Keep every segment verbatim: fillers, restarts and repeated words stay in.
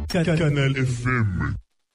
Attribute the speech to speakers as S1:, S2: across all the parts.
S1: Canal F M.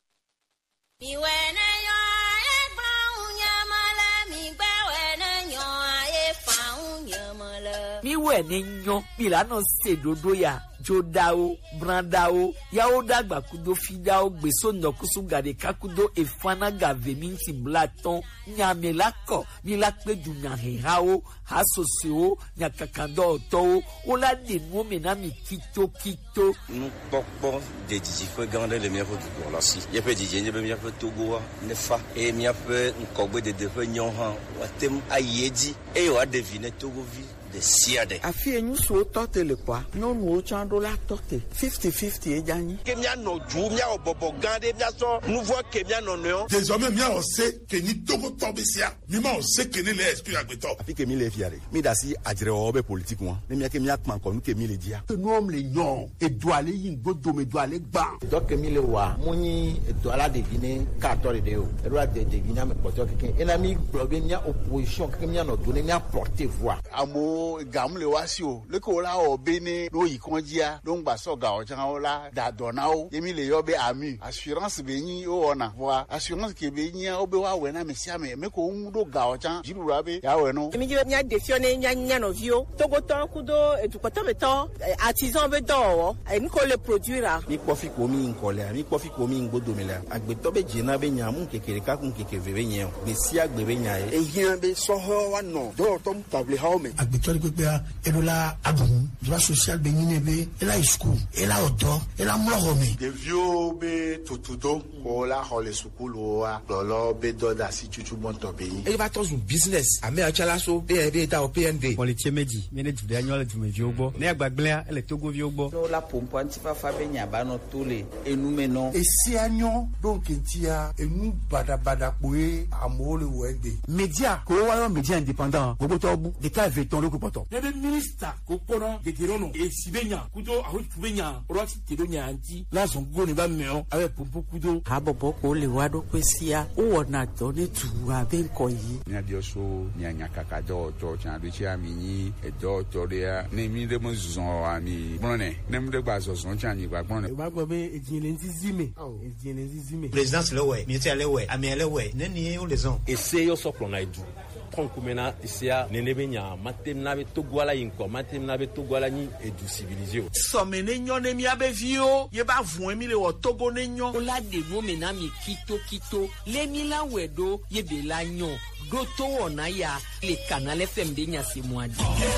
S2: Mi wene nyo milano sedodo ya jodao brandao yao dagba kudo fidao gbeso nokusu gade kakudo efana gave minti blaton nyamelako milakpe du nyahehao hasoseo nyakakando to ola de no menami kito kito
S3: nous pokpo de diji fe gande le miafo du pour la si ye pe diji ne be miafo togo ne fa e miafo nkogbe de de fe nyon han watem ayedi e wa deviner togo vi de siade
S2: afie nyu so tote le kwa no no chando la tote fifty fifty e jani
S3: ke mia no ju mia obobo gande mia so nouveau ke mia no no
S1: désormais mia on sait que ni togo tobesia mi ma on sait que ni le esprit agbeto
S4: afi ke mi le fiare mi dasi ajire obe politique won ne mia ke mia kman ko nu ke mi le dia
S5: que nous homme les non et doit aller yin godo me doit aller ba
S6: donc mi le wa muni doit la deviner quatorze de o e doit de deviner me poto ke ena mi bloguer mia opposition ke mia no donner mia porter voix
S5: amo gamle wasio le ko la obene no yikonjia don gba so ga o chan o la da donao yemi le yo be ami assurance be yin o ona voa assurance ke be yin o be wa we na me sia me me ko ndo ga o chan jirura be ya we no
S7: mi je nya defione nya nya no vio togo to kudo edukoto beto artisan be do e ni ko le produire
S6: mi kofi ko mi nkole mi kofi ko mi ngbodo me la agbeto be jina be nya mu kekere ka kun kekere be yen be si agbe be nya e
S5: yin be so ho wa no do to table ha o me
S8: agbeto pepea elola agun droit social be nyine be ela school ela odo ela mlohome
S5: de vieux be totudo ko la hole school wa lolo be do da si chuchu bonto be yin
S6: e ba to zu business ame achala so be be ta o P N D
S9: politie meji mene jude anyola tu meji ogbo na agbagbele ele togo vi ogbo
S6: no la pompo antifa fa be nya ba no tole enu me no
S5: e si anyo donc ntia enu bada bada poe amole wegbe
S8: media ko wa yo media indépendant gogo to bu de ka veton le ko poto
S10: le ministre ko kono de gerono e sibenya kudo aho tubenya roti tedonya anti la zongo ni ba meo ave pompo kudo
S2: habobo ko le wado kwesia o wona to ne tu abe nko yi
S11: nya bioso nya nya kaka do to chan do chi ami yi e do to dia ne mi de mo zon ami brone ne mi de gba zon chan yi gba brone
S8: ba gbo be ejin le nti zime ejin le nti zime
S12: présidence le we militaire le we ami le we ne ni o les on
S13: essaye yo soplo na idu konkumena isia nenebenya matemna be togwala yinko matemna be togwala ni edu civilisé
S10: so menenyo ne mi abevio ye ba vun mi le wo togo nenyo
S2: ola de no mena mi kito kito le mi la wedo ye be la nyo goto ona ya le Canal F M de nya simwadi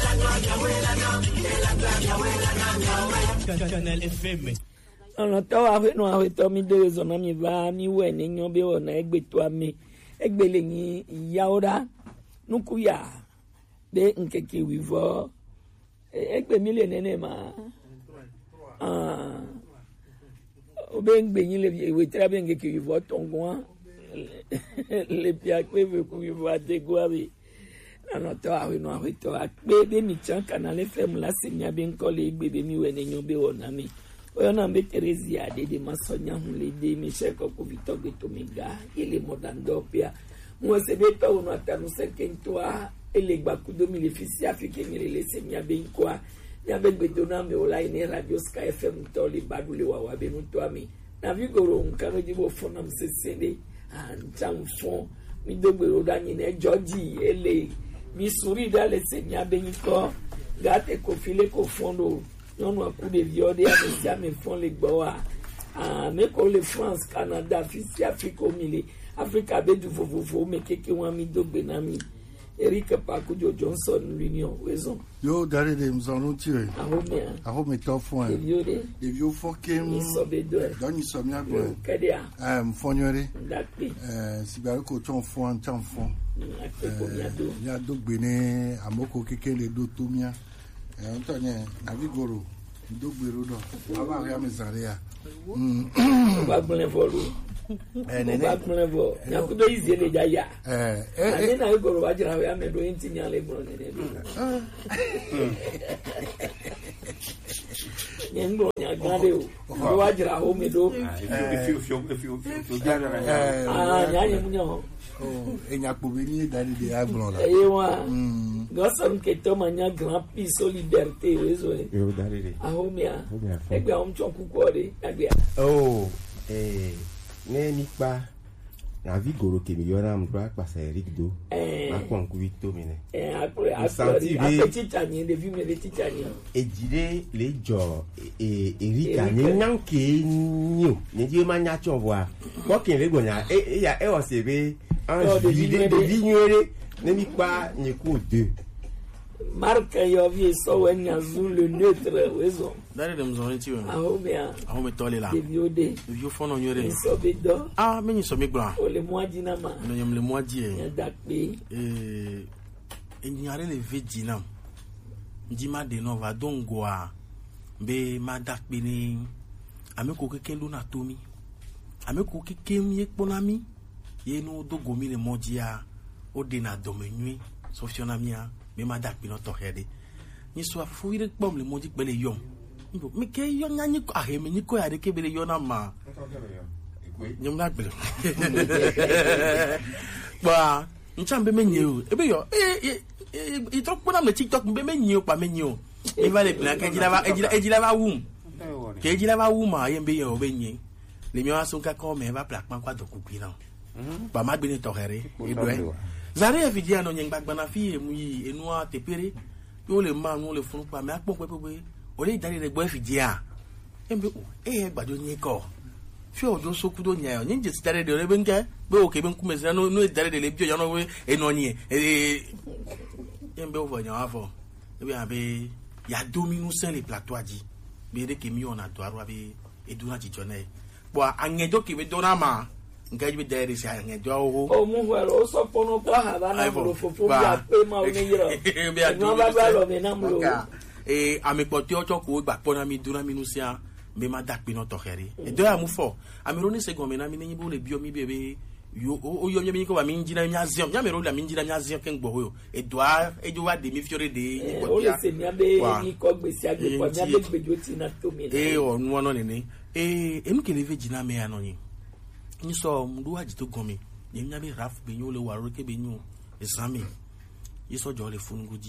S10: Canal F M
S2: ono to wa no wa to mi de zo na mi va mi we nenyo be ona egbeto ami egbele ni yaora nukuya be nkeke wivo egbe mile nene ma ah obe ngbe yin le we tra be nkeke wivo tongon le pia pe ve ku wivo ategwa bi na to awe no awe to akpe de mi chan Canal F M la senya be nkole egbe be mi we nenyo be wona mi oyo na be Teresa de de masonya hunle de mi sheko ku vitoge to miga ile modandopia moi c'est des temps où nous attendons cinquante-trois et les bakudo mi les fils africains mi les semia ben quoi il y avait bedona me ola ine radio Sky F M to le badule wa wa benu to ami na vigoro nkano jibo fona msesende antam fon mi dogbero dani ne Georgie ele mi suri da le semia ben ko gate ko file ko fondo non wa coup de viode a mesia me fon le gboa ah me ko le France Canada fils africains mi Africa be du fofofo me keke wan mi dogbe na mi Eric Pakujo Johnson l'Union raison
S5: yo dare de mzonu tire
S2: aho me
S5: aho me to fon
S2: e viode
S5: de vio fokem
S2: ni sobedo
S5: doni somia go
S2: kedia
S5: eh mfonyore
S2: ndakpe
S5: eh sibaro ko ton fon tan fon
S2: akpe ko mi ado
S5: ya dogbe ne amoko keke le do to mia eh ontonye navigoro dogbero do aba ya me zaria mm
S2: ba gbon folu eh ne ba gbon fo na ku do izi le jaya eh eh na igoro ba jira ya me do inti nya le gbon ne ne ni ngo nya grande o o wa jira o me do
S14: if you if you if you if you gather
S2: ah nya nya munyo
S15: oh enya pobeni dali de agbon la
S2: eh wa gosan ke to manya grand prix solidarité wezo
S14: yo dali de
S2: ah o mia e gba o mchon kuko de agbe
S14: oh eh ne nipa na vigoro ke mi yora mdra pasa Eric do ma kon ku vito mine
S2: eh après après petit tani de vu me de titani
S14: ejire le jo e Eric ani nyanke nyo ni di ma nya chon voa ko kin le gonya e ya e o se be en vide de vignorer ne mi pa ni ku deux
S2: marque yo vie so when azul le neutre wezo
S10: dare dem zon ti o
S2: ah o mia
S10: ah o me tole la
S2: de biode
S10: yo fono nyore
S2: so be do
S10: ah me ni so me gba
S2: o le moadi na ma
S10: no yem le moadi
S2: e dakpe
S10: eh enyare le vejinam njima de no va dongoa be ma dakpe ni ameko keke lu na tomi ameko keke mi ekponami ye no dogomi le modia o de na domenui sofionamia me ma dakpe no to hede ni so afuire pom le modi pele yom me ke yo nyanyi ko ahe me ni ko ya de ke bele yo na ma nyum na gbele ba nchambe me nyu ebe yo e e to pona me TikTok me me nyu pa me nyu e va le plan ke jila va e jila e jila va wum ke jila va wum ma ye mbe yo be nyi le mi wa so ka ko me va plak pa kwa do ku gbi na ba ma gbe ni to here e do e zare e vidia no nyen gbagba na fi emu yi enu a tepere yo le ma no le fun pa me apon pe pe o le dare re gbo fidia embe o e gbado ni ko fi ojo sokudo nya yo nyin je dare de re benke be o ke ben ku mezira no no dare de le bio yo no we enu ni e embe o vonya afo e bi abe ya dominu sen le plateau aji be de ke mi on ado aro abe eduna ji jone bo anyejo ke be donama ngai be dare si anyejo o
S2: o mu wero o so pono kwa haba na mo fofo ya pe ma o ni yiro no ba ba lo me na mo
S10: e amepote ojo ko gba pona mi duna minusia me ma dak pino to here e do amu fo ameroni se go me na mi ni bo le bio mi bebe yo o yo mi ko ba mi njira nya zion nya me ro la mi njira nya zion ken gbo ho e do a e do wa de mi fiore de
S2: o le se mi abe ni ko gbe si agbe ko mi abe gbe jo ti na to mi
S10: e o nu ono ni e emi ke le veji na me anoyin ni so mdu waji to gomi ni nya be raf be nyo le waro ke be nyo exami yiso jo le funguji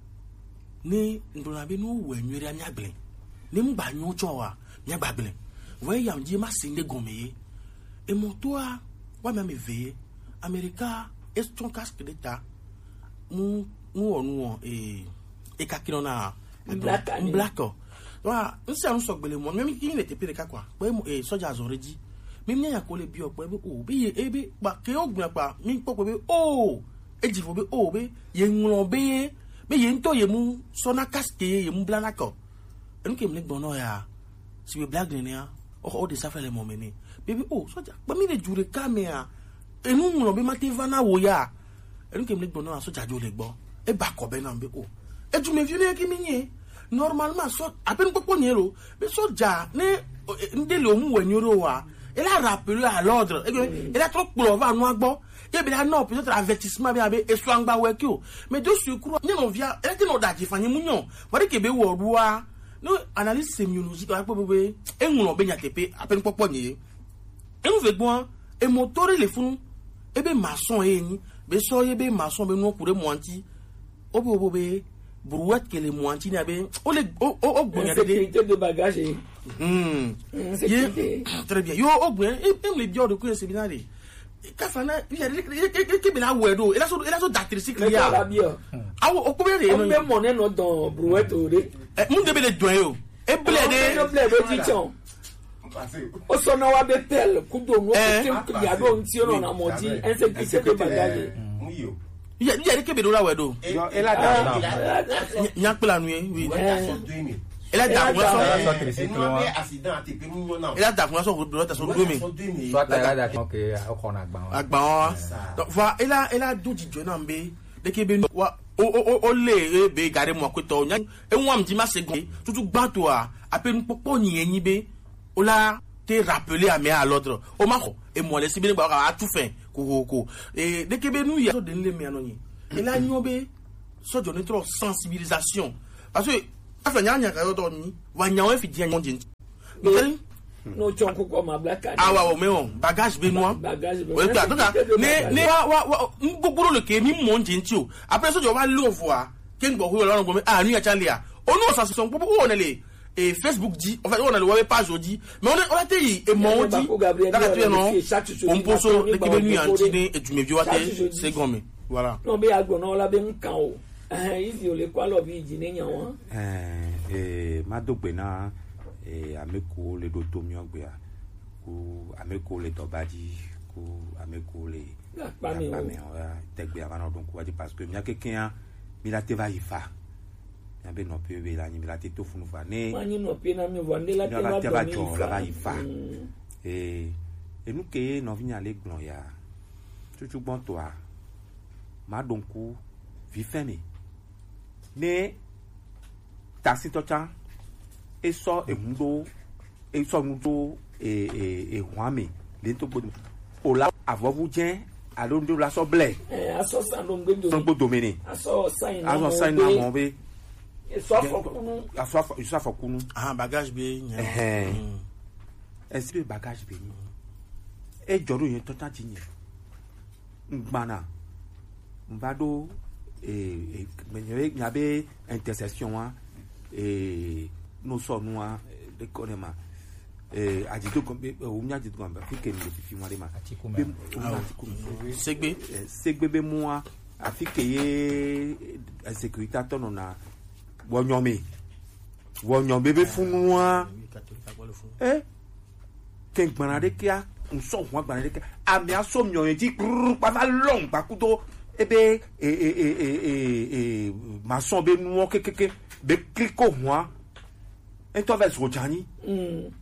S10: ni ndona be no we nwere anya gble ni mba nyo chowa nya gbagble we yam ji ma sinde gomi e motoa wa me veye America est ton casque d'état mu mu onu e e kakino na
S2: black
S10: black wa nse anu so gbele mo mi ki ni te pere kakwa pe e soja zoreji mi mi ya ko le bi opo e o bi ye e bi pa ke ogun pa mi popo be o ejifo be o be ye nlo be be ye nto ye mu so na casque ye mu blanako enu ke mi gbono ya si be black ni ya o o de safele mo meni baby oh soja ba mi le jure kamera enu nlo be mate vana wo ya enu ke mi gbono a soja jo le gbo e ba ko be na be oh e ju me vi ne ki mi yin normalement so apen popo ni ro be soja ne ndele o mu we ni ro wa e la rappeler à l'ordre e la trop plo va nu agbo e be la no peut-être avertissement be abe e so angba we ki o mais de secours ni no via e ti no da ji fanyi mu nyon wa de ke be wo ruwa no analyse sémiologique wa pe be e nlo be nya tepe apen popo ni e nous vegbon e motori le funu e be maçon e ni be so ye be maçon be no kure moanti obo obo be brouette que le moanti na be o le o o gbonya de
S2: sécurité de bagage
S10: hmm
S2: sécurité
S10: très bien yo o gbonya e me bio de ko séminaire ka fana ya ke be la wedo e la so e la so d'actrice clia awo o ko be re
S2: no me monnaie no don brouette o de
S10: e mu de be le don yo e ble de
S2: no ble de tichon o sono wa betel kudo no ke ya do nti no na modi insécurité de bagage
S10: ya ya ke be do la wedo
S14: e la da
S10: nya pla nu oui e la da mo so accident ati pe mu na e la da mo so do ta so do mi
S16: so ta la da ok o ko na agba
S10: agba donc va e la e la do ji jo na mbe de ke be wa o o o le e be gare mo ko to nya e won am ji ma se go tutu gba to a ape nu popo yin yin be o la te rappeler à mais à l'autre o ma ko e mo le si bi gba a tout fin ko ko e de ke be nu ya so de le mi anoni e la nyobe so jo ni trop sensibilisation parce que afa nya nya ka do ni wa nya we fi di nya nji
S2: no chonko kwa mablaka
S10: awa o meon bagage be no
S2: bagage be
S10: o gba to ka ne ne wa wa gbogbo le ke mi mo nje nti o après so jo wa love wa ke ngbo ho Ọlọ́run gbo mi ah ni ya chale a onu o sasun gbogbo o ne le e Facebook di en fait on a le web page di mais on on a te e mo di da ka tu no on poso le ke be nu anti ni etume bi wa te second mi voilà
S2: no be agbo na ola be nkan o eh ifi o le kwa lo bi ji ni yan won
S17: eh eh ma dogbe na e ameko le do to mi ogbe a ko ameko le tobaji ko ameko le
S2: pa mi o
S17: tegbe avana donc wa di parce que mi akeken mi la te va ifa ya be no pe be la ni mi la te to funu fa ne
S2: ma ni no pe na mi vo ne la te
S17: va jo la va ifa e e nu ke no vinya le glon ya tutu bon toi ma donc vi femi ne taxi to chan eso emundo eso mundo e e e huami le to gbo o la avovu jen alo ndo la so ble
S2: eh aso san lo ngbe do
S17: ngbo domini
S2: aso sign na
S17: aso sign na mo be
S2: eso afokunu
S17: aso aso afokunu
S10: ah bagage be
S17: eh eh esi bagage be ni e jodo yen to tan ti yen ngbana mbado e menye nyabe intercession wa e no so no a de konema eh ajito ko o mi ajito ko ba fi ke ni fi won le ma
S10: segbe
S17: segbe be mu a afi ke ye sécurité atono na wonyome wonyome be funu a eh ke gbanade kia nso ho gbanade kia ami aso mi oyin ti pa fa long pa kuto ebe e e e e e maçon be nu o kekeke be kliko ho et toi vers Rojani
S2: mm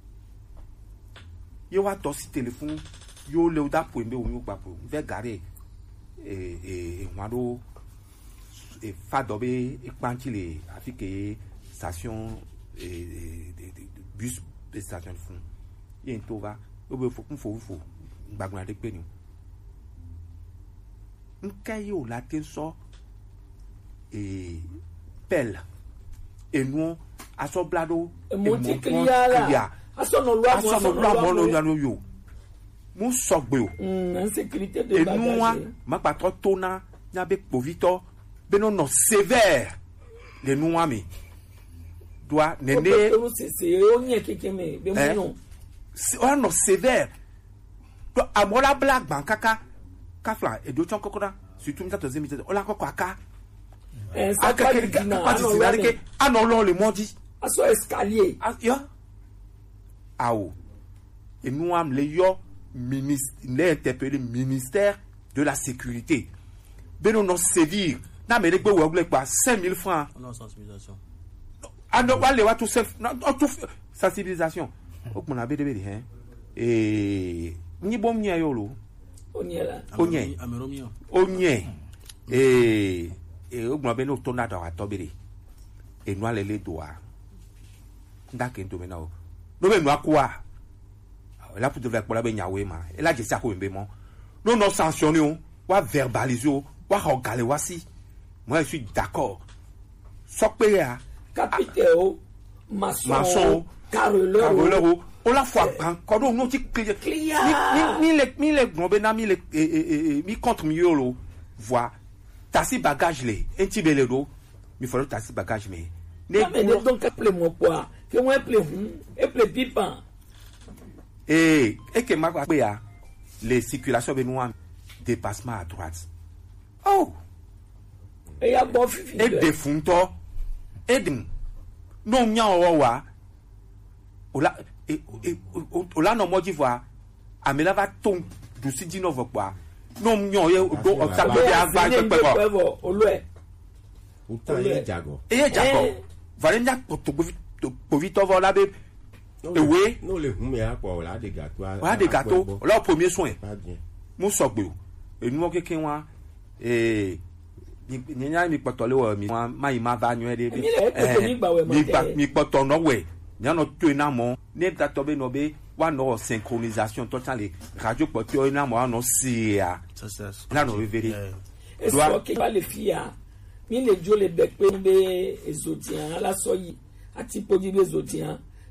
S17: yo wa to si téléphone yo le oda po mbe o mi gba po ve gare e e wado e fado be e panchile afike station e de bus de station fun yen to va o be fo kun fo fo gbagban de pe ni nkai yo la ten so e pel et nous aso blado
S2: e monti clia aso no lo
S17: aso no lo mo no yanu yo mu sogbe o
S2: mm insécurité de bagage
S17: et nous ma patro tona nya be povito be no no sévère le nous ami doit nene
S2: o se se o nye kekeme be mu no
S17: o no sévère do amola black ban kaka kafla e do chon kokora surtout mi tato zemi o la kokaka
S2: eh ça pas
S17: que ah non non le mondi
S2: aso escalier
S17: yo awo et nous am le yo ministre les interpellé ministère de la sécurité beno non sévir na me le gbe wo pa cinq mille francs
S10: non sensibilisation
S17: ah non pas le wa tout tout sensibilisation o mon abé de hein et ni bom nya yo lo
S2: onye la
S17: onye
S10: ameromio
S17: onye et et au moins ben autour n'a pas tobéré et nous aller les doigts d'accord tout maintenant nous ben nous quoi là pour devrait pour la ben yawe ma et là je sais quoi ben mon nous nous sanctionnons ou verbaliser ou regarder voici moi je suis d'accord sopé à
S2: capitaine maçon
S17: maçon
S2: carreleur
S17: carreleur on la fois quand on nous dit client ni les ni les gros ben ami les mi contre mieux lo voix tassi bagage le enti beledo mi folo tassi bagage me
S2: ne mais donc appelez moi quoi que moi appelez hum appelez pipa
S17: et et que ma pe ya les circulations benoît dépassement à droite oh
S2: et ya bon fifi
S17: et defunto et non nya o wa ola et ola no mo di voir amela va ton du si di no vo pa non nyo ye do observe ya gba pe ko
S2: olue
S14: uta ye jago
S17: e jago vale nya to to vito vo la be ewe
S14: no le hun me apo la de gato
S17: wa de gato la premier soin mo so gbe o enu mo keke wa eh ni nya mi potole wo mi ma yi ma va nyu e de mi gba mi poto no we nya no to na mo ne da to be no be wa no synchronisation totale radio poto na mo no sia là no vérité
S2: et so que pas les filles mi le jo le bec pe be ezotian la so yi ati podi be ezotian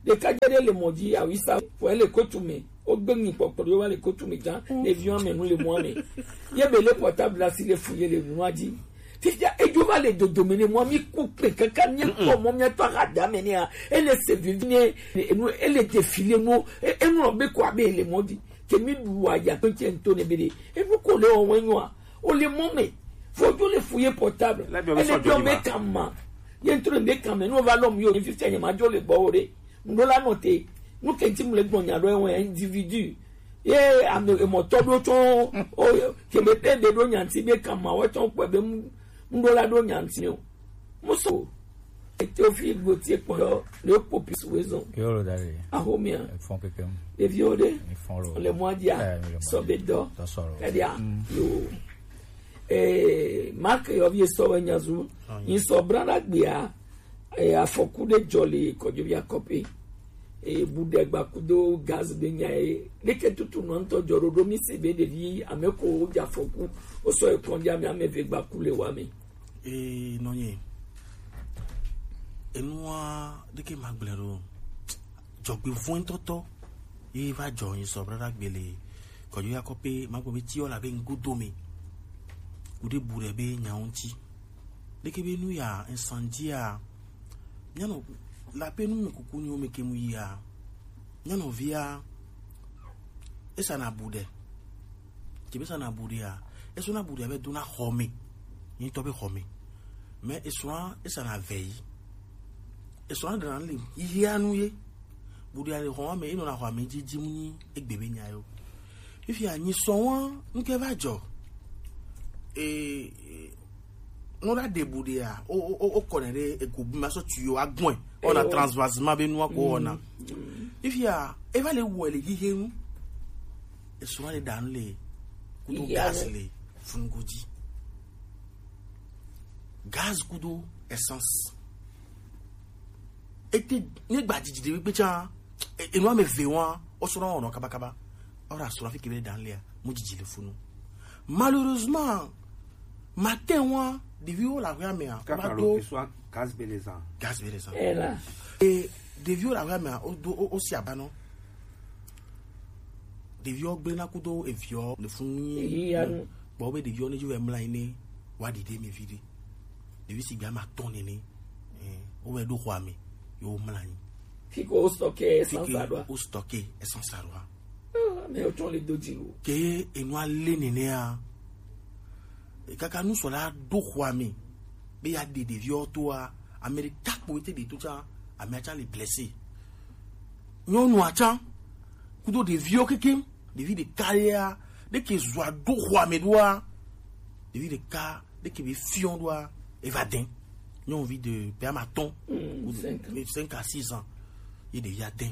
S2: les cadres les maudits à huit cents pour les coutumes au béni pour pour les coutumes les vieux mais nous les mois mais il y a les portables là si les fouiller les noirs dit et tu vas les dominer moi mi couper quelqu'un n'y pas moi m'y pas radamener et les sévillés et nous et les défilés nous et nous on be quoi les maudits que mi doit y a un petit tonne bédé et vous collez au moins au les moments faut tous les fouiller portables et les bien mettre en main il y a un truc de quand même nous va l'homme yo il fait ma jole boré nous la noter nous quand il me le donne à un individu et à mon todo ton que me paie de donner un tibé comme moi ton quoi ben nous la donner un signal mosso et Théophile Gauthier pour le popis raison
S16: yo d'aller
S2: à homia
S16: font que comme
S2: les violés
S16: ils font
S2: le mois dia sobedo c'est-à-dire yo eh Mark yo vie so wanyazu in so branda gbia eh afoku de jolly ko jo bia copy e budegba kudo gaz benya e leke tutu no nto jorodo mi sebe de vi ameko ja foku o so e kondia mi ameve gba kule wa mi
S10: e nonye enua de ke magblero jogbe fun toto e va join so branda gbele ko jo ya copy magbo mi ti o la be ngudo mi ude burebe nyaunti deke be nu ya incendia nyano la pe nu mekuku ni o mekemu ya nyano via esa na bude ti be sa na bude ya eso na bude be do na home ni to be home mais eso esa na veille eso na dan le ya nu ye bude ya le home ino na home jiji mu ni egbebe nyayo ifi anyi so won nke va jo et on a déboudé à au au connaît et coupe ma so tu yo agbon on a transvasement be nous ko on a if ya e va le wo le hihe nu e so le dan le kudo gas le fungoji gaz kudo essence et ni gba jiji de pe chan e no me ve won o so ron kaba kaba ora so fi kebe dan le mo jiji le funu malheureusement matin wa de vieux la voix mais
S17: que soit gaz beleza
S10: gaz beleza
S2: là
S10: et de vieux la voix mais aussi abano de vieux gbena kudo e vieux le funi bo be de vieux ne juwe mla ini wa dide me vidi de vieux si bia ma tonne ni eh o we do kwa mi yo mla ni
S2: fiko stocker sans adwa
S10: o stocker sans adwa
S2: mais autant les deux jours
S10: que et nous aller nénéa kaka nous sola do kwami be ya de de vieux toi america pour être de tout ça america les blessés nous nous attend kudo de vieux kekem de vie de carrière de que soit do kwami doit de vie de cas de que be fion doit évadin nous envie de permaton cinq à six ans il de yatin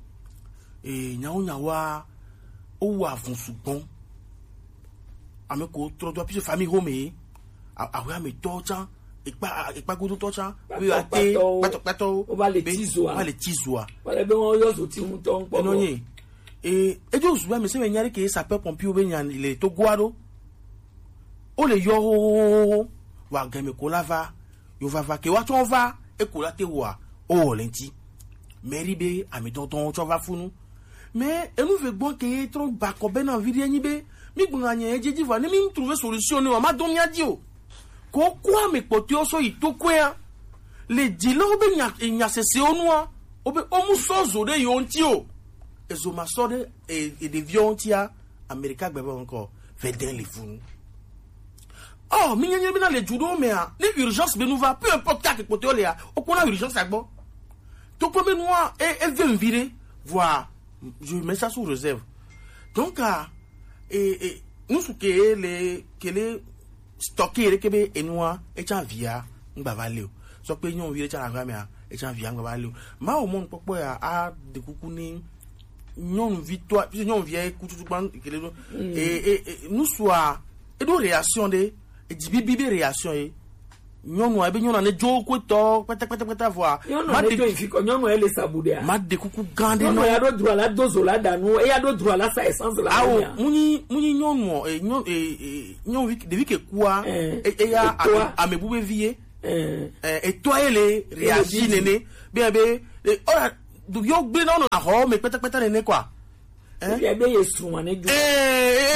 S10: et nyao nyawa o wa fun sugbon ameko tro do pi famille home awa me tocha ipa ipa godo tocha we ate pato pato
S2: o va le tizo
S10: o va le tizo
S2: wala be won yo so ti mu ton po
S10: no yin e e jo su ba me se me nyare ke sapeur pompier o be nyan ile to guado o le yo wa game ko lava yo va va ke wa ton va e ko la te wa o lenti meri be ame tonton to va funu mais et nous veut bon que trop bako ben en vie ni be mi gbanya ejeji va ni mi trouver solution ni o ma don ya dio ko kwa me potio so itokwa le dilo be nya nya sese onua obe omusozo de yontio ezo masode e de viontia america gbe ba encore fait den les funu oh mi nya bi na le judo me a ni urgence be nous va peu importe que potio le a o ko na urgence agbo to ko be noa e e veut virer voir je mets ça sous réserve. Donc, à, et, et, nous, ce que les, que les stockés, les kébé, et nous, et t'en via, nous, bah, valé. Sauf que nous, on vient, t'en via, et t'en via, nous, valé. Mais au monde, pourquoi, à, de coucouner, nous, victoire, puis nous, on vient, écoute, tout le monde, et, et, nous, soit, et nos réactions, et, et, bibi, réactions, et, nyɔnu ebe nyɔnu ne dzo kotɔ kpɛtɛkpɛtɛkpɛtɛ voa
S2: nyɔnu ne dzo ifi kɔ nyɔnu ele sabude a
S10: ma de kuku gan de
S2: nyɔnu ya do dro la dozo la danu eya do dro la sa essence la
S10: awo muni muni nyɔnu e nyɔnu e nyɔnu devi ke kua eya amebube vie e toi ele réagir nene bien be ora yo gbe na no na ho me pete pete ne kwa
S2: eh e be yesu wan eju
S10: eh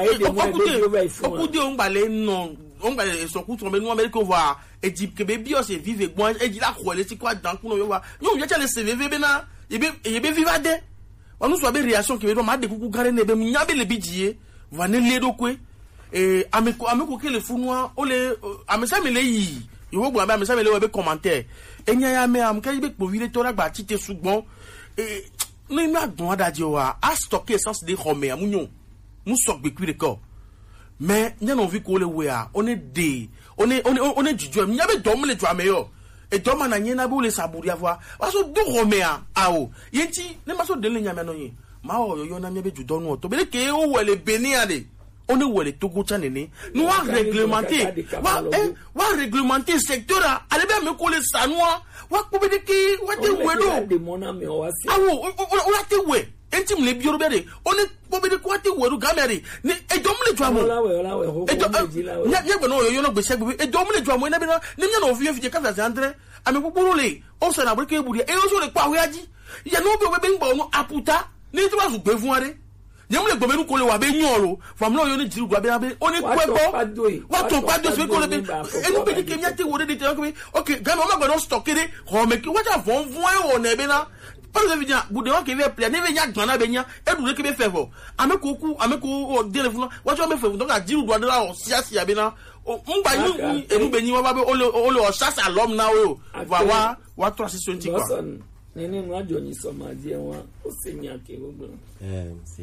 S10: okude on gbale no on gbale so ku tun be nu America wa Egypt ke be bi o se vive gbon eji la ko le ti kwa dan kuno yo wa yo je chale se vive be na e be e be vivade onu so be reaction ke be do ma de kuku gare ne be mu nya be le bijie va ne le do kwe eh ameko ameko ke le funua o le amesa me le yi iwo gbo amesa me le we be commentaire enya ya me am ke be po vire to ragba ti te sugbon eh ni mi agbon adaje wa a stocker essence de home amunyo mu so gbe kwire ko mais nya no vi ko le we a on est de on est on est on est juju mi be do mo le jo ameyo e do ma na nya na be o le saburi avwa wa so do home a awo yenti ne ma so de le nya me no yin ma o yo yo na mi be ju do nu to be ke o wele beni ade on est wele togo chanene nous va réglementer va eh va réglementer secteur a ale be me ko le sanwa wa ko be de ki wa te wedo
S2: de mona me o wasi
S10: awo o la te we entim le bioro be de on est ko be de ko te wedo gamere ni e do mu le jwa mo e do nya nya no yo yo no gbese gbe e do mu le jwa mo na be no ni nya no ofie fie ka fa andre ame gburu le o so na bre ke buri e o so le pa we aji ya no be be ngbo no aputa ni to ba su gbe fun are nyam le gbe nu ko le wa be nyoro from no yo ni jiru gba be na be oni kwebo wa to pado so ko le be enu be ke nya te wo de te okay gama ma gbo stock ere ho me ki wa ta von von e wo na be na pa le vidia bude wa ke be play ne be nya gban na be nya e du le ke be fefo ame ko ku ame ko o de le fun wa jo be fefo donc a jiru do de la o sia sia be na ngba yu enu be ni wa ba be o le o le o sasa lom na o wa wa wa trois six twenty quoi
S2: nene no ajo ni so ma je won o se nya ke gbogbo
S14: eh si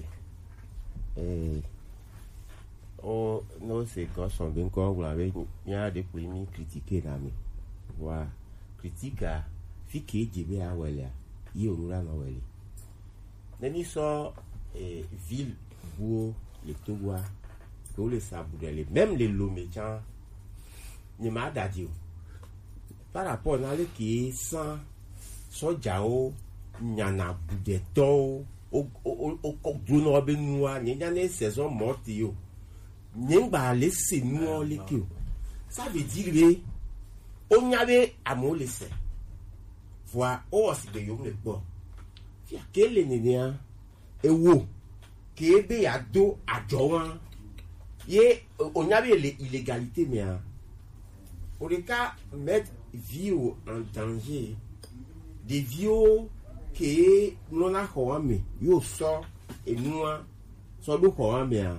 S14: eh o no se ko son ben ko vous l'avez ya de pour mi critiquer na mi wa critica fi ke je be awele yi orura na wele neni so eh ville bo le towa ko le sabudele même les loméchan ni ma dadi o par rapport na le ki sans soja o nyana budeto o o o ko duno be nuwa nyanya ne saison morte yo nyengba le se nuo le ki o ça veut dire o nyabe amo le se voi o si de yo le gbo fi akele nenia ewo ke be ya do ajo wan ye o nyabe le illégalité mais pour le cas mettre vie en danger des vieux que non a hoame yo so enua so do hoame a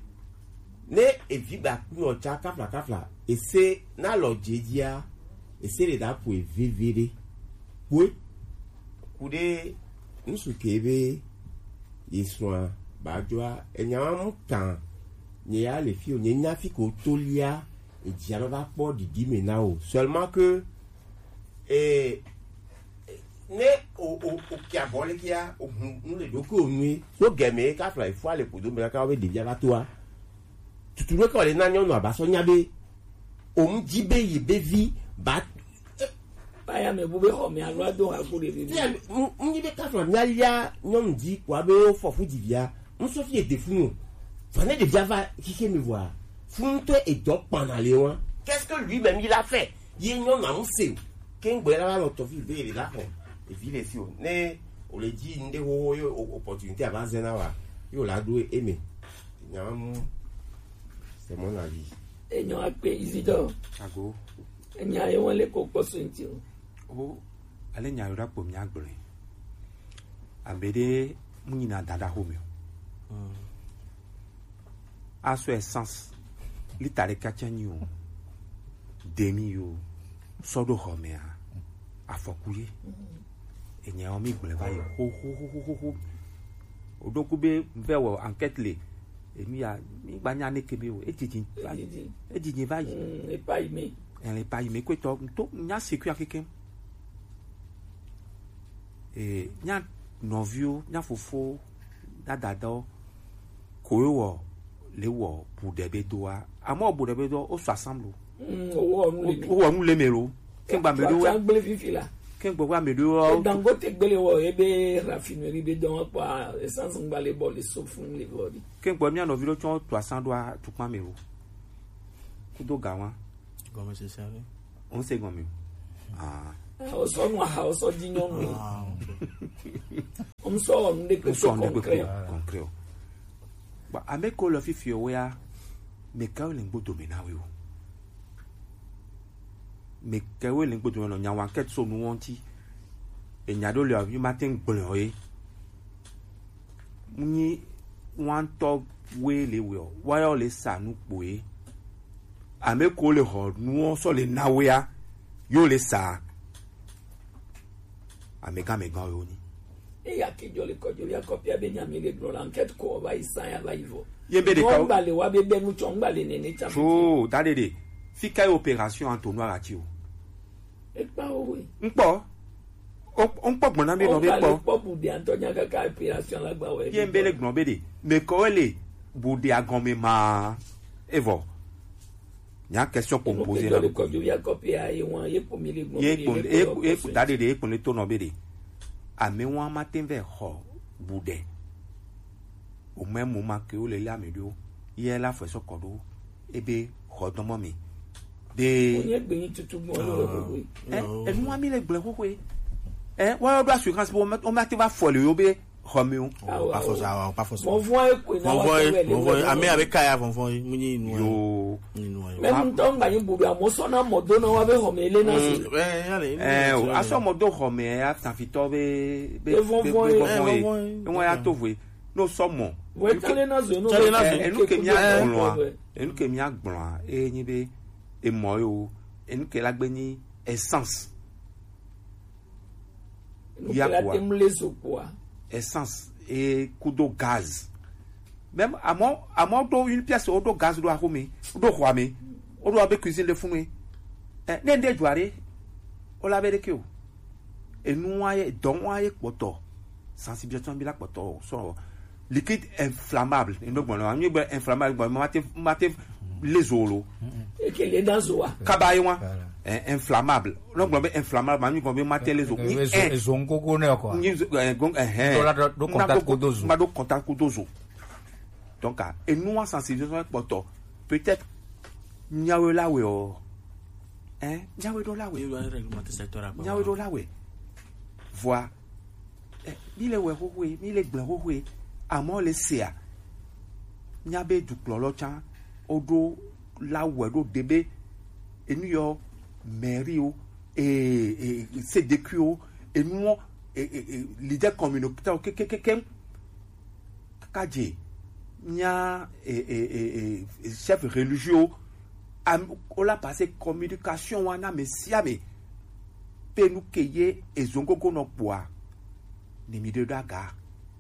S14: ne eviba no cha kafla kafla e se na lo jedia e se le da po evivere we kude nsu kebe yeswa bajwa enyam kan nye ya le fi o nye nya fi ko tolia e dialo ba po di di menao seulement que et ne o o o kia bole kia o nu le doko nui so geme ka fly fo ale podo me ka we de bia toa tuturo ko le nanyo no abaso nyabe o mjibe yibe vi ba
S2: baya me bube ho me alo do ha ko le vi
S14: mjibe ka fly nyalia nyom di kwa be o fo fu di bia nso fi e defunu fane de bia va kike me voir funto e do panale won qu'est-ce que lui même il a fait yi nyon na mse kengbe la no to fi be la ko et ville si on ne on le dit ndé wo yo opportunité avant zena wa yo la do aimer nyam c'est mon avis
S2: e nyo ape Isidore
S17: ago
S2: e nya ye won le ko ko senti
S17: o ale nya yora po mi agbere abede munina dada homo aso essence litare kachanyo demi yo sodo homea afokuye enya omi gbele bayo ho ho ho ho ho odoku be vewo enquête le emi ya mi gbanya ne kebe o ejijin ejijin bayi
S2: e pa ime
S17: en le pa ime ko to to nya seku akeke e nya novio nya fofo dadado ko wo le wo pour debe doa amo pour debe do o so assemble
S2: o
S17: wo nu le mero kengba mero
S2: wa gbele fifila
S17: kengba wa mero
S2: Dangote gbele wo ebe raffinerie be don pa essence ngbale bo le so fun le body
S17: kengba mi anovilo ton trois cents doa tukpa mero kudo gawan
S10: gomme c'est ça
S17: on sait gomme ah
S2: ọsọ nù aha ọsọ di nyɔnu ọmọ sọ ọ̀nù de pé tó concret
S17: concret ba ame ko le fifi o ya me ka le ngbodo me na we o me ka we le ngbodo no nya wa ket so nu won ti e nya do le a yu matin gbon o ye ni wan to we le we o wa yo le sa nu po e ame ko le ho nu so le na we ya yo le sa ame ka me gan yo ni
S2: e ya ke jole ko jole ya copia Benjamin le gro l'enquête ko va isan ya va ivo
S17: yembe de ka
S2: ngba le wa be be nu chongba le nene cha
S17: so dade de fika opération entonnoir ati o
S2: e pa o we
S17: npo on po gbon na me no be po
S2: po bu de antonia ka ka opération la gba we
S17: yembe le gbon be de me ko le bu de agon me ma evo nya question pour poser
S2: la ko jole ya copia e won ye pour mi le gbon
S17: ye pour e e dade de e pour le to no be de ame wọn matin vers xɔ bude au même moment que le la me do ye la fo so kodo ebe xɔ domo mi de
S2: onye gbeyin tutu mo lo
S17: eh e nu ami le gble koko eh wa do assurance bo o ma ti va fo le yo be xɔ mi o
S10: pa fo sa pa fo sa
S2: mo voit e ko na wa
S10: mo voit ami avec kaya fon fon mu ni nu
S17: yo
S2: même ton ga yin bubu mo so na mo do na wa be xɔ me le na si
S17: eh o aso mo do xɔ me a tan fito be be be won ya to vwe no so mo
S2: we tale na zo no
S17: enu ke mi agbon enu ke mi agbon e yin be e mo yo enu ke la gbe ni essence
S2: ya kwa
S17: essence et coup de gaz même à mon à mon do une pièce au do gaz do akome do kwame o do abe cuisine le fun eh ne nde juare o la be de ki o enu aye don aye poto sensibilisation bi la poto so liquide inflammable eno gbon lo anyi gbe inflammable gbon mate mate les olo
S2: e ke le dan zo wa
S17: kabayi wa inflammable no gbon be inflammable anyi gbon be mate les olo
S16: ni e zongo go ne ko
S17: ni gon eh
S16: do contact ko dozo
S17: ma do contact ko dozo donc et nous sensibilisation poto peut-être nyawe la we o hein nyawe do la we nyawe do la we voir eh mi le we ho we mi le gbon ho we amo le sia nyabe du klolo chan odo la we do debe enu yo merio et et c'est de cuo et nous et leader communautaire que que que kaje nya et et chef religieux on l'a passé communication wana mesiabe pe nous keye ezongo ko no poa ni mi de daga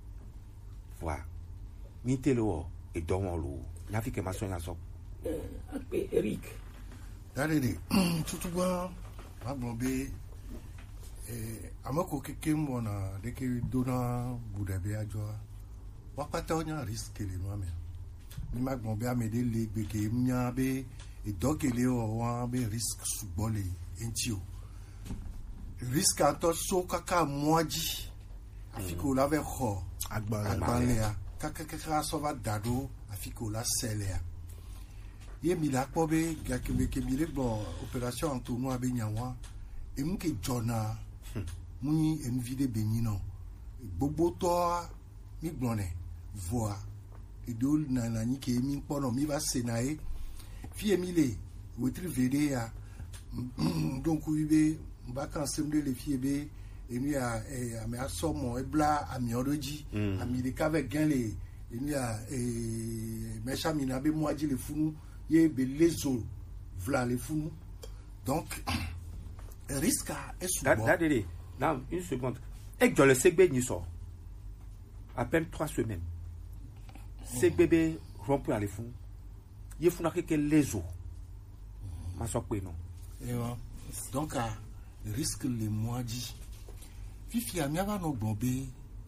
S17: voilà mi telo e don lo na fi ke ma so ya so
S2: eh ape Eric
S15: dade tutu gwa ma blombe eh amako keke mbona deke dona budabe ajo wakata onya risk le no ame ni ma blombe amede le gbeke mnya be e dokele o wa be risk subole entio risk ato so kaka moaji afiko la ve kho agbalea kaka kaka so va dado afiko la selea ye mi la pobe gakebe ke mi le bon opération entonnoir be nyawa e mu ke jona muni en vide benino gbogbo to mi gbone voa e do na na ni ke mi pono mi va senae fi emile wetri vede ya donc wibe mbaka ensemble les filles be enu ya e ame asomo e bla ami odoji ami de kave genle enu ya e mecha mi na be moaji le funu ye be lezo vla le funu donc risque est souvent
S17: dadede now une seconde et dans le segbe ni so à peine trois semaines segbe be rompu ale funu ye funa ke lezo ma so pe non
S15: et donc à risque les moaji fifi ami ava no gbonbe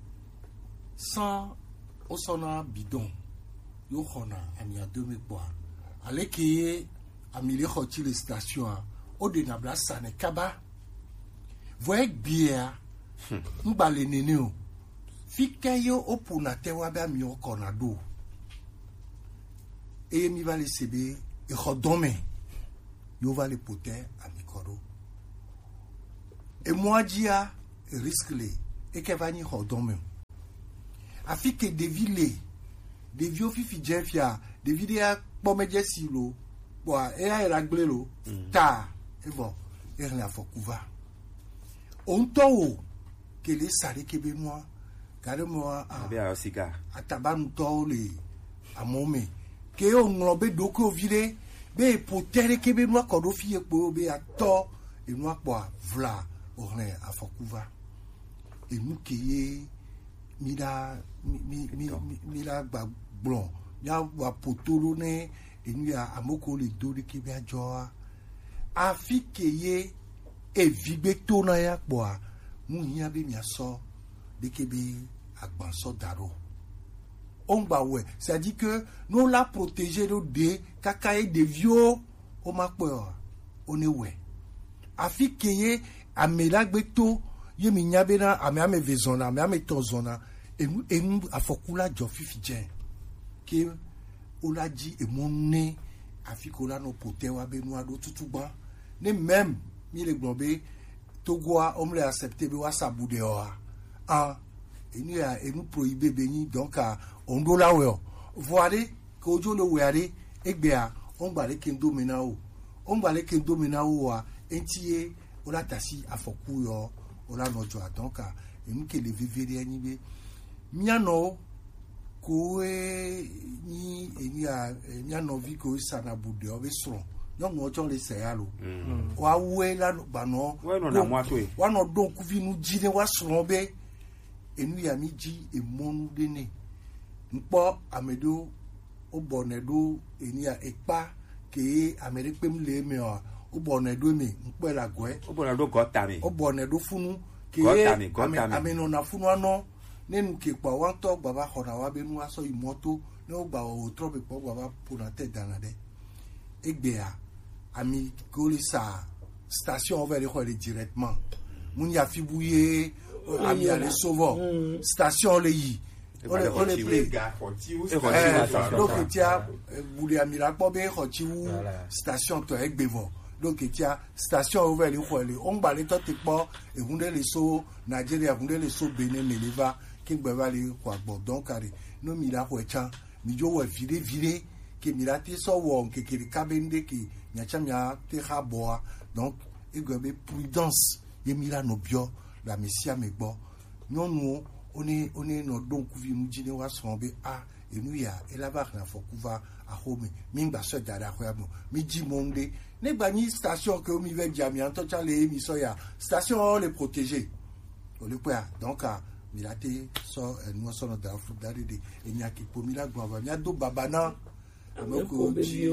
S15: sans osona bidon yo khona ami a deux mille poids ale ki ami le khoti les stations o de na bla sane kaba voye bia mbale nene o fikayo opuna tewa ba mi o kona do e mi va le sebe e khodome yo va le poter ami koro et moi dia risque les et que va ni hodome afi que de ville de vieux fifi jefia de vidéa pomeje silo boa e a era glelo ta e bon e la fokuva on to que les sari que be moi car moi a
S17: be a cigar
S15: ataban to le a momé que on nglobe doko vire be potere que be moi kodo fie po be a to e moi kwa vla o re a fokuva e mu que ye mira mi mi mira ba blon ya wa potoro ne enu ya amoko le do de ke bia joa afi ke ye e vigbe to na ya po a mu yin be mi aso de ke be agban so daro on ba we ça dit que nous la protéger de de kakaye de vieux o ma po on e we afi ke ye amela gbe to ye mi nya be na ame ame vezona ame ame tozona enu enu afokula jo fifi je ke ola di e monne afikola no potewa be no ado tutugba ne même mi le globé togoa on le accepter be wa sabude o ah enu ya enu prohibé beni donc a on do la we voile ko jo le weare egbe a on gba le kendo mena o on gba le kendo mena o wa entie ola tasi afoku yo ola no jo donc a enu ke le vivere ani be miano ko ni eni a miano vi ko sana bude o be so no mo jo le se ya lo wa we la gba no
S17: na mo ato e
S15: wa no don ku vi nu ji ne wa so be enu ya mi ji e monu de ne npo amedo o bonedo eni a epa ke amere pe mle me o o bonedo mi npo la go e
S17: o bonedo go ta mi
S15: o bonedo funu ke ameno na funu ano nenu ke pa wan to baba khona wa be nu aso imoto ne o gba o trobe po baba pour te dans de egbe a ami kolisa station over le directement mun ya fibuye ami ale sovo station le yi on le on le play donc tia buli ami la po be khotiwu station to egbevo donc tia station over le khole on gba le to te po e hunde le so Nigeria hunde le so Benin meleva kingbe vali kwa gbo donc ari no mi la ko chan mi jo wa vire vire ke mi la te so wo nke ke kabende ke nya chamia te ha boa donc e go be prudence ye mi la no bio la mesia me gbo non no oni oni no don ku vi mu jine wa so be a enu ya e la ba na fokuva a home mi ngba so dada ko ya mo mi ji monde ne gba ni station ke o mi ve jami an to cha le mi so ya station les protéger o le pa donc a milate so enu so no da fu dari de enya ki po mi la gbo ba mi ado baba na
S2: amoko ji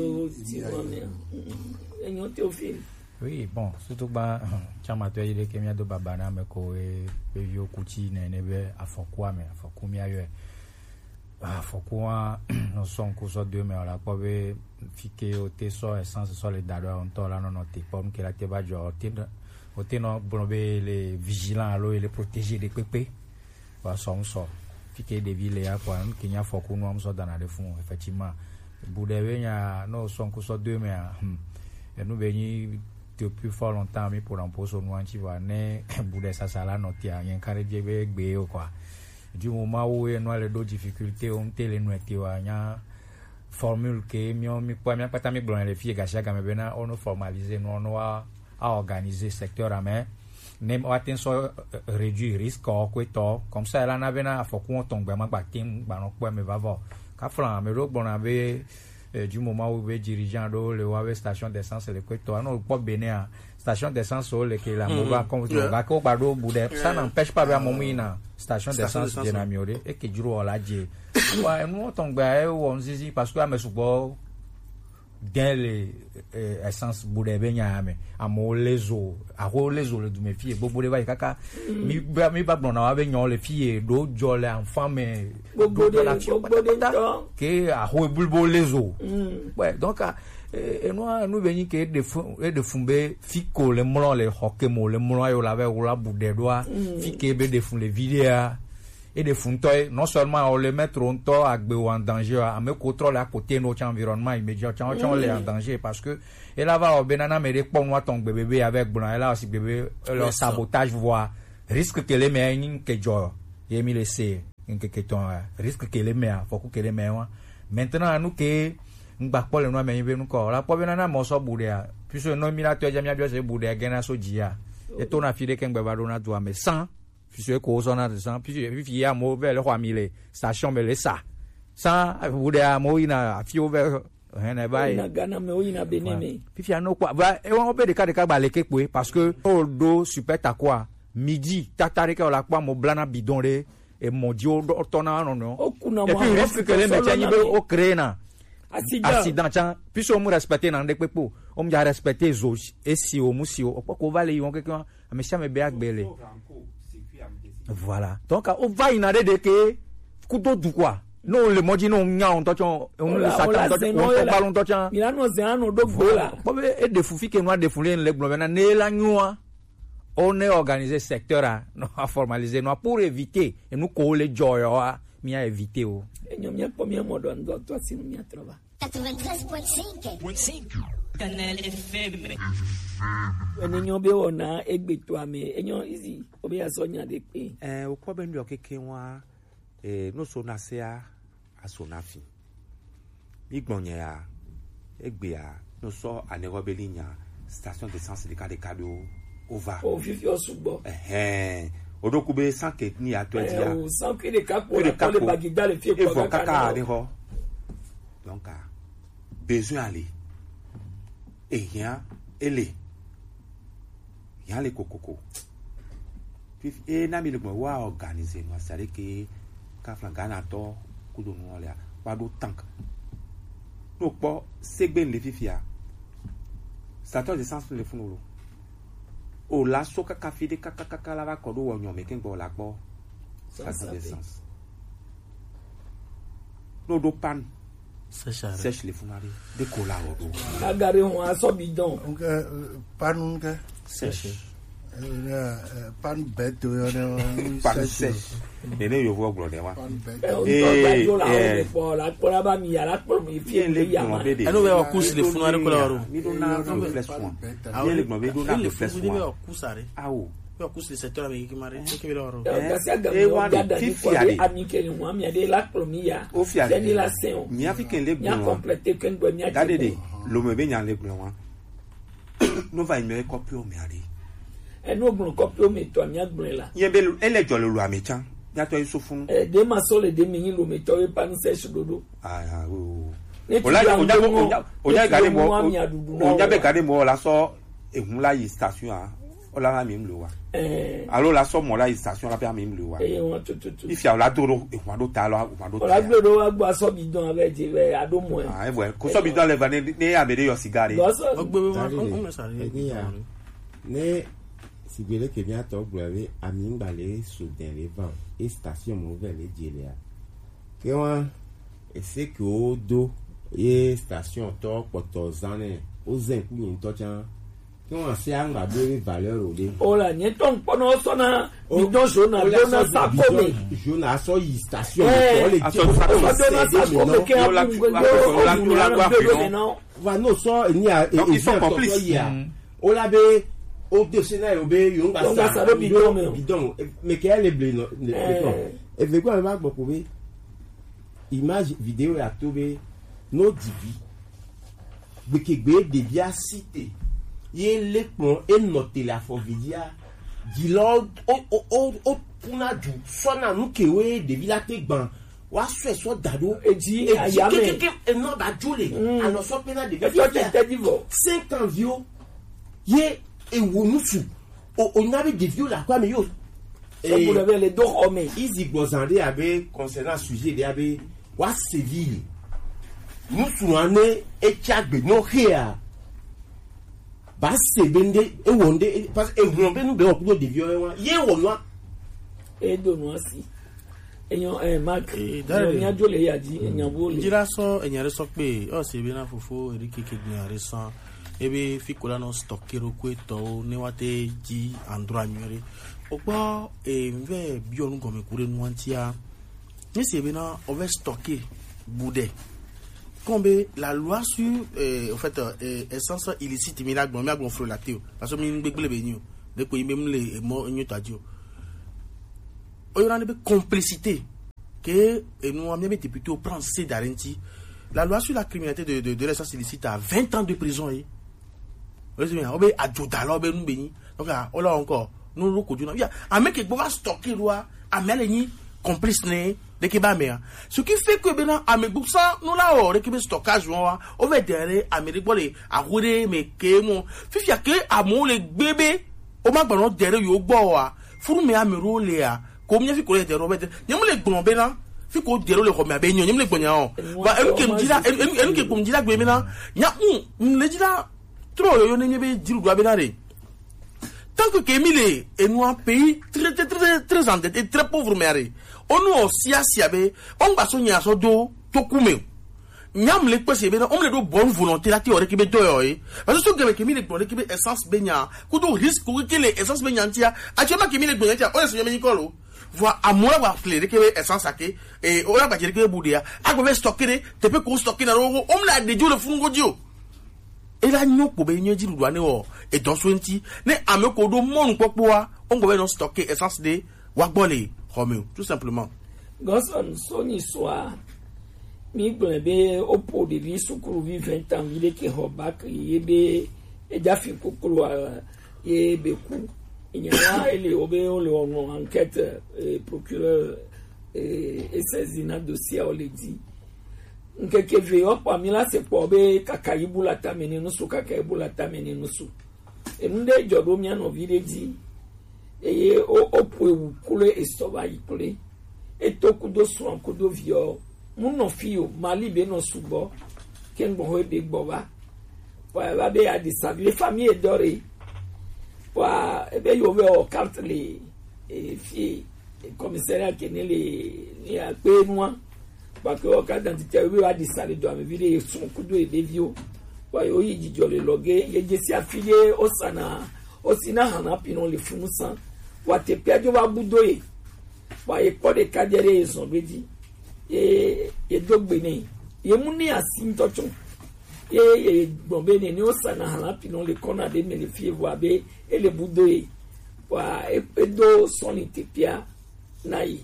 S2: enyo te ofin.
S16: Oui, bon, surtout ba chama to ile ke mi ado baba na me ko e pe yo kuti na ne be afokwa me afokwa mi ayo afokwa no son ko so de me ala ko be fike o te so essence so le dado on to la no no te pom ke la te ba jo te o te no blobe les vigilants alo et les protéger des pépé wa so so fike de ville ya kwa ki nya fokwa no am so dana de fun effectivement boudebe nya no son ko so de me et nous benyi depuis fort longtemps mais pour en poser au noir tu vois né boude ça ça là noté rien carré de bé ou quoi du moment où il y a les d'autres difficultés on télé nous était wa nya formule que mi on mi pas mi pas mi blon les filles gacha quand même on nous formaliser nous on va à organiser secteur à main même attention réduire risque quoi to comme ça là na bena faut qu'on tombe ma ba tim ba no quoi me va voir ka flan me ro bon avait du moment où les dirigeants de la station d'essence le quoi toi non pas bénin station d'essence le que la mova comme va ko bado boudé ça n'empêche pas à momina station d'essence de namiore et que juro la die ouais nous tombe on zizi parce que à me soubo dans les essence boudé benya mais à mo lezo à ro lezo le du me fille bobo de va kaka mi mi ba bon na va nyon le fille do jole enfant mais
S2: bobo de la
S16: que à ro bulbo lezo ouais donc et nous nous venir que de et de fumbe fiko le mlon le hockey mo le mlon yo la ve ou la boudé doa fike be de fun le vidéo et de funtoy non seulement on le mettre on to agbe ou en danger à me contrôle à côté notre environnement immédiat on est en danger parce que et là va au benana mais pour moi ton bébé avec bon là aussi bébé le sabotage voit risque que les meilleurs que jo et mi laisser que que ton risque que les meilleurs faut que les meilleurs maintenant nous que ngba pole no me nous ko la po benana mo so budia puis no mi la to jamia bio se budia gena so jia et ton afile que ngba do na do mais sans puis ko so na sans puis puis ya mo vers le roi mille station mais le ça sans budia mo ina afio vers hene bai
S2: na gana me ina beneme
S16: puis ya no kwa va e won be de ka de ka ba le kepo parce que o do super ta quoi midi tatare que la kwa mo blana bidon re et mon dio tona non non et puis risque que les métiers au créna accident tiens puis on me respecter dans des pepo on me respecter zo et si o musi o ko vale yon quelqu'un mais ça me beak belé voilà donc on va inade de que kudo du quoi non le modi non nya on tocho on le satan on ballon tocho
S2: milano zeano do gola
S16: et de foufi que noir de fouler le globe na ne la noa on est organisé secteur à non à formaliser non pour éviter et nous coller joy a mi a éviter o
S2: enyo mi pomia modo ndo to sinu mi trova
S18: quatre-vingt-treize virgule cinq Canal F M
S2: enyo be ona egbeto ame enyo easy obi asonya de pe
S17: eh okwo be ndio keke wa eh no so na se a asonafi igbonya ya egbe a no so anerobelinya station d'essence de cas de cadeau over
S2: o fifi osubo
S17: eh odokube sanke ni atweji ya
S2: o sanke de capo le capo le bagida le fie
S17: kwa kaka de ho donc besoin aller et rien ele yan le kokoko puis et na mi le wa organiser no sare ke ka flangana to kudo no le wa do tank no po segben le fifia station de sens le funolo o la soka kafide kaka kaka la va kodo wonyo me ken bo la gbo station de sens no do pan sèche les funari de cola odo
S2: agare on aso bidon
S15: pan unga
S17: sèche
S15: pan bête yo
S17: pan sèche nene yo vo glo de wa
S2: eh eh pour la pour la ba mi ya la pour mi fie le ya ma
S10: anu we okus le funari ko la ro
S17: mi do na réflexion bien le gbo be do na réflexion
S10: ah o we okus le secteur avec qui mari que le ro
S2: e wa de fifiare ami ke ni wa mi de la pour mi ya
S17: c'est
S2: la séon
S17: mi africain le
S2: gbo compléter ken gbo mi
S17: a dade lo me be nya le gbo wa no va me copie o mi ari
S2: e no gbo copie o mi to mi agbon la
S17: yen be ele jo lo ami chan ya to iso fun
S2: e de ma so le de mi yin lo mi to e pan sèche dodo
S17: ah o ola oja oja gade mo oja be gade mo la so ehun la yi station a ola ma mi mlo wa eh alo la so mo la yi station la pe mi mlo wa
S2: eh won tututu
S17: if ya la doro ehun ado ta lo ehun ado ta
S2: ola gbe do wa gbo aso bi don ave je ve ado mo
S17: ah e bo ko so bi don le va ni ni amede yo cigare
S10: ogbe won mo sare
S14: ne si gbele ke bien to gbele ami ngbale so den le van et station mo ve le jele a ke won e se ke o do e station to poto zane o zen ku yin to chan ke won se anga be valeur o de
S2: o la ni ton pono so na mi don so na do na sa ko mi
S14: jo na so yi station to le
S2: je so na sa ko mi ke a la la la no
S14: va no so ni a
S17: donc ils sont complices
S14: o la be au dictionnaire be yo nga sa bidon bidon mais que elle est blé non et veut quoi va beaucoup be image vidéo ya tobe no divi be ke gbe de bia cité ye le pon et noter la fovidia di lord o o o puna du so na nu ke we de villa te gban wa so so dado
S2: e di ayame
S14: e no da jule ano so pena de
S2: villa
S14: cinq ans vieux ye et wonusu o onabe de vieux la quoi mais yo
S2: et vous avez les deux hommes
S14: ici gbozande abe concernant sujet de abe wa civil nous souane et tiagbe no here ba se bende e wonde parce e wonde nous be okudo de vieux wa ye wonwa
S2: e do no asi enyo eh mark nya jole ya ji enya bo le
S10: jira so enya re so pe o se bi na fofo eri keke gbin are san ebe fikola no stockero kweto ne wate ji andro anywere Opa et ve bion comme courir nuantia. Mais c'est bien on va stocker boudet. Comme la loi sur en fait essence illicite mais là bon mais bon frelaté parce que mi gbegble be ni o de ko yimbe mle mo nyu tadio. O yora ne be complicité que nous avons été plutôt prendre ces d'arenti. La loi sur la criminalité de de de l'essence illicite a vingt ans de prison yi. O se bien o be adjuta lo be nu be ni. Donc on là encore nous le coudou na a mec qui va stocker loi a meleni complice ne de ke ba me ce qui fait que bena a me buksa nous là o de ke stockage wa o ve derrière a me rigole a roure me ke mo fifia ke a mo le bébé o ma gbon derrière yo gbo wa furu me a me role a ko mi fi ko le derrière robert nyem le gbon bena fi ko derrière le ko me be nyem le gbon ya o ba en ke mdira en ke ko mdira gbe bena nya un le dira trop yo ne be diru gba bena re. Tant que Kémile est nous un pays très très très très endetté, très pauvre mère. On nous aussi asiabe, on va soigner à son dos, tout coumé. Nyam les possibles, on le do bonne volonté la théorie qui be doyo eh. Parce que ce que Kémile bonne qui be essence benya, kudo risque que les essence benyantia, actuellement Kémile benyantia, on est sur Ménicolo. Voir à moi va flérer que essence saké et on va dire que boudia. A go stocker, te peut qu'on stocker dans on l'a dédié le fungo dio. Et là nous pour benyo di douane o et dans sointi ne ameko do mon popoa on go non stocker essence de wagbole homeo tout simplement
S2: goson soni soa mi gbebe opo de vi sukuru vi vingt ans il ke hobak yebe e jafi kokuru e beku inyana ele obe on le on enquête procureur et saisina dossier on le dit nkeke veyo kwa mila se pobe kakaibu la tamene nusu kakaibu la tamene nusu enunde jodo mi ano videji eye o opwe kule estoba ikule etoku do suan kudo vio muno fio mali be no subo kengo ho de gboba wa ba be adisa les familles doré wa ebe yo ve o carte les e fi commissariat kenele ni a pe moi parce que au cas d'identité oui a dit ça les doit me vider son coup de devio wa yo yi jijo le logué ye jesi affilié au sana au sina hana pinon le fumusan wa te piajo wa budoye wa e ko de kadere son bedi e e dogbene ye muni asintocho ye ye bombe ne o sana hana pinon le kona de me le fie wa be e le budoye wa e do son itepia nai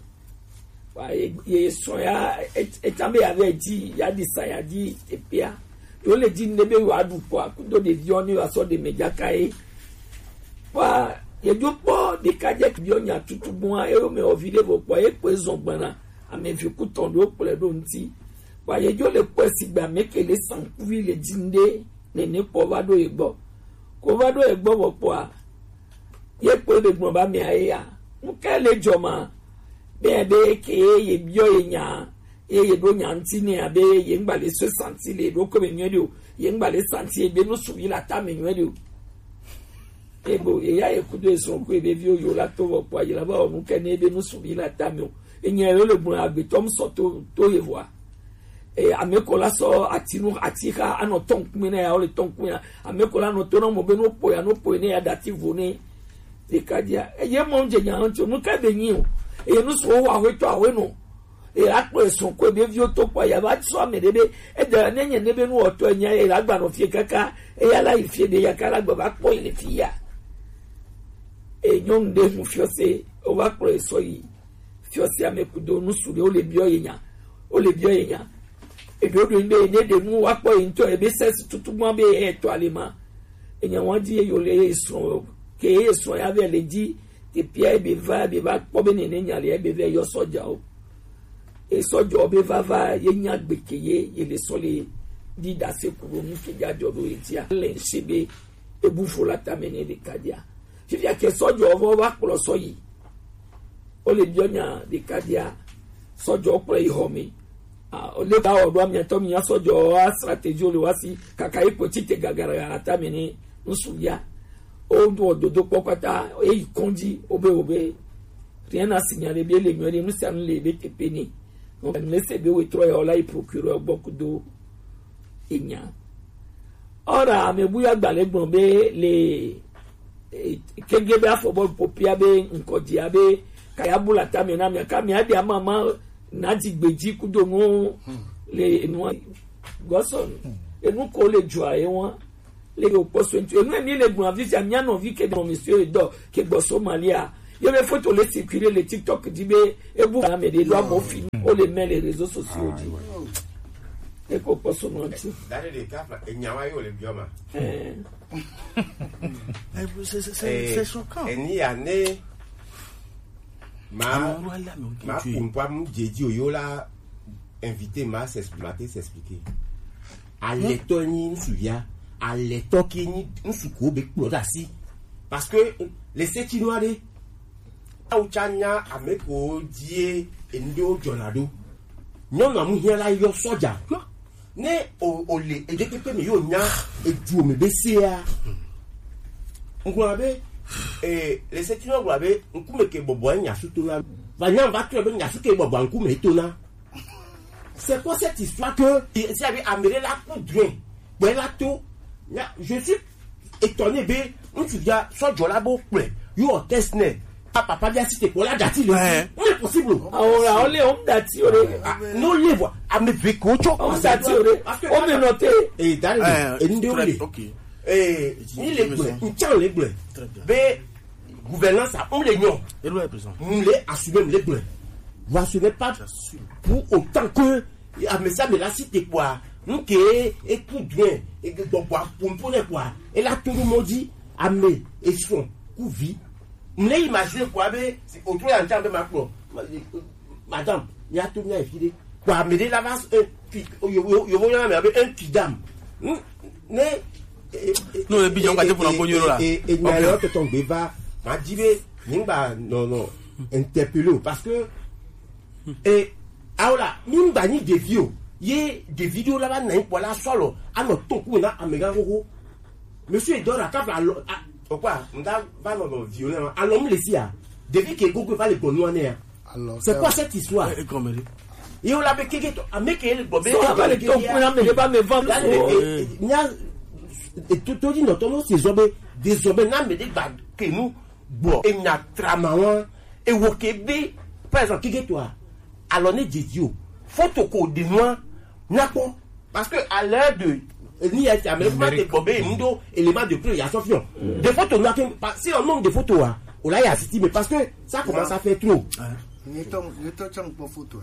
S2: ye soya etambe avait dit ya di ça ya di epia yo le di nebe wa du kwa kudo de vioni wa so de mediakai wa ye do po de kaje bionya tutubua e o me ovide vo po e poison gbana ame fi kuton do pole do nti wa ye jo le po sigba mekele san kuvi le dinde ne ne po va do egbo ko va do egbo vo po a ye po de gbon ba mi aya mu kele joma bebe ke ye bio nya e ye do nyanti ne abe ye ngbale so santi le do ko menyo ye ngbale santi e be no subi la ta menyo e bo e ya e kudo eso ko e be vio yo la to po ayi la ba o nke ne be no subi la ta menyo e nya le bun agbe tom so to to ye voa e amekola so atinu atika ano tonku ne ya o le tonku ya amekola no to no mo be no po ya no po ne ya dativo ne e kadia e ye mo nje nya ncho no ka be nyi o e no so wa hweto awe no e akpo so ko be vi otopo ya ba so amedebe e da nenye nebe no oto anya e agba no fie kaka e ya la ifie de ya kala gba ba po ile fia e nyon de mu fiose o wa kro so yi fiose amekudo no su de o le bio yenya o le bio yenya e do do inde ne de mu wa po into e be ses tutumo be e to alema e nya won di e yo le so ke e so ya be le di te pia be va be va po be ne nya le be ve yo soja o e soja be va va ye nya gbekeye ye le so le di da se kuro mu ke ja jo do etia le sebe e bufo la tamene de kadia ti ya ke soja o va klo so yi o le bionya de kadia soja o pre homi ah o le ba o do mi to mi ya soja o strategy o le wasi kaka ipo ti te gagara tamene nsuya o do do do kokata e konji obe obe rien à signaler bien les mieux nous ça nous les bête péni donc ne se be we troya ola i procureur beaucoup do enya ora me buya gbalegbon be le kege be afobol popia be nkodi abe kaya bula tami na mi kami ade amama na ti gbeji kudo ngo le enu goson enu ko le jo aye won le o poso enu ni le gun avisi amia no vi ke don monsieur edo ke gbo Somalia il y avait photo les circuler les TikTok dibe ebu na me de do mo fi o le met les réseaux sociaux di e ko poso no ti
S14: dale de capa e nyawa yo le bioma
S2: eh
S10: c'est c'est c'est choquant
S14: et ni année ma ma pour me jeji oyo la invité ma s'exprimer s'expliquer à letoni nsuvia à letoki ni nsuko be kploda si parce que les setinoire au chanya ameko die endo jonado nyon amu hia la yo soja ne o ole e de pepe me yo nya e du me be sia ngwabe eh les setinoire ngwabe nkume ke bobo nya sutona vanya va tu be nya suke bobo nkume tona. C'est quoi cette histoire que si avait amené la poudre ouais là tout je suis étonné be on tu dis soit jolabo plein yo test ne papa pas bien si c'est pour la dati le c'est possible
S2: ahora ole on dati ore
S14: no le voit a me ve ko cho
S2: on dati ore on me noté
S14: et dans et ndole eh ni les blés on tient les blés be gouvernance on les non
S10: et le président
S14: on les assumer les blés vous ce n'est pas pour autant que a mais ça mais la cité quoi nous que écoute bien et que donc quoi pour pour quoi et là tout le monde dit amé et son couvi on les imagine quoi mais c'est autour en temps de Macron madame il y a tout bien filé quoi mais de l'avance un yo yo voyons mais avec un kidam mais
S10: non le bilan gâté pour l'envoyer là
S14: et il y a l'autre tombé va m'a dit nimba non non interpeller parce que et alors nimba ni des vidéos yé des vidéos là-bas n'a pas la solo à notre ton coup na amega roko monsieur Edora ka va quoi on va va non violent alors me laisser depuis que Google va les bonnoiner alors c'est quoi cette histoire et on l'a avec quelque ameke le bobé
S2: on va les ton coup na me pas me vendre
S14: nya et tout tout dit notre nom c'est zobé des zobé na me de ba que nous bon et na tramawan et wokebe par exemple quelque toi alors ne Dieu photo code noir n'ako parce que à l'heure de ni est américain de bobé mundo élément de plus il y a Sofion des photos noires si on manque de photos là on l'a assisté mais parce que ça commence à faire trop
S15: ni ton ni ton chang pour photo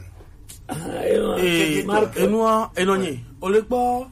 S10: et et noir et noni on le pas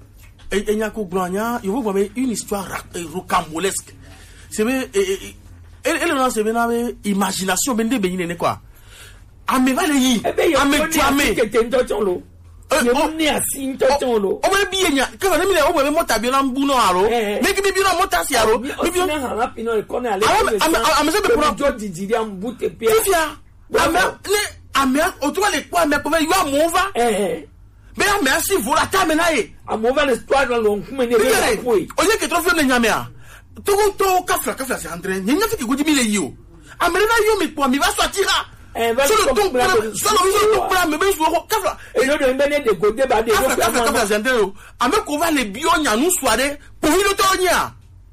S10: et nyako glania il faut voir une histoire rocambolesque c'est mais et et le nom c'est bien imagination ben de ben ne quoi ame va le yi ame tu ame
S2: que tento cholo o ni asi to cholo
S10: o be bi enya ka na mi le o be mota bi na mbu no aro me ki bi bi no mota si aro
S2: bi bi na ha rapi no ko na le
S10: ame ame se be pro
S2: jo didiri am bute pe
S10: fia ame le ame o tu le kwa ame ko be yo amova eh be ame asi vola ta me na ye
S2: amova le story no nkume ne be ko yi
S10: o ye ke trofe ne nyame a to to kafla kafla se andre nyanya fi ki go di mi le yi o ame na yo mi po mi va sortir
S2: eh va
S10: le ton plan ça le ton plan me be so ko kafla
S2: e no de mbene de go de ba de
S10: ko kafla kafla se andre o ame ko va le bio nya nu soare po wi lo to nya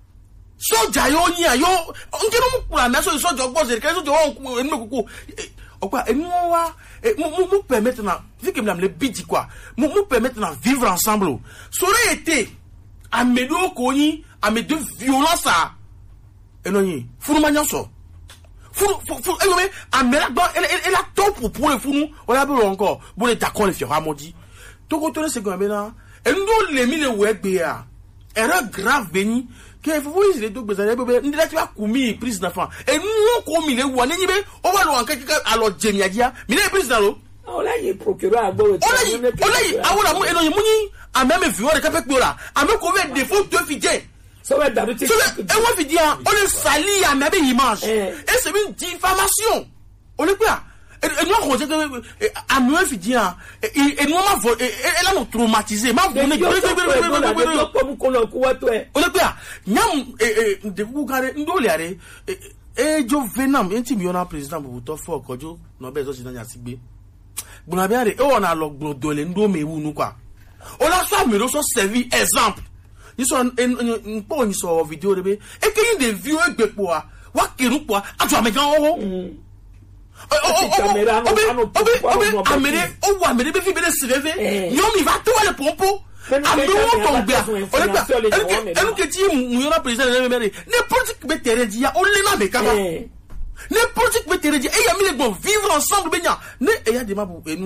S10: soja yo nya yo nje no mu plan na so soja gbo se ke so jo won enu kuku okwa enu wa mu mu permettre na vu que me le bidi quoi mu mu permettre na vivre ensemble ça aurait été à medo ko yin à mes de violence à enonyi funu manyanso funu funu eyome amela gba elle a top pour pour le funu on a besoin encore bon les d'accord les fiera modi to ko to le second bena endo le mi le wegbe a erreur grave beni que vous voyez les deux bezale bebe ndila ti ba kumi prise d'enfant et nous ko mi le wa ni be o ba lo anka alors jemia dia mi le prise dans l'eau
S2: on l'a y procureur agbo on
S10: l'a y on l'a y awura mu enonyi muni a même violeur ka pe la a même ko ve défaut de fidèle
S2: ça va dans le
S10: et moi je dis on le salit à même image et c'est une diffamation on le quoi et nous on dit que à moi je dis et nous m'a elle a nous traumatisé m'a donné
S2: comme qu'on quoi toi
S10: on le quoi nyam et de vous garder ndole are et jo venam enti mi ona président buto fo kojo no be so si na sigbe gbona bi are e ona lo gbodole ndo mewu nu kwa on a ça me so servi exemple ni so en po ni so video de be e ke yin de view egbe po a wa kiru po atu amegan owo caméra no no obe amere o wa amere be fi be sreve nyomi va to le pompo ando ton gba o le gba enu ke ti mu yo na president le mere ne politique be tere dia o le na me kama ne politique be tere dia e ya mi le bon vivre ensemble be nya ne e ya de ma bu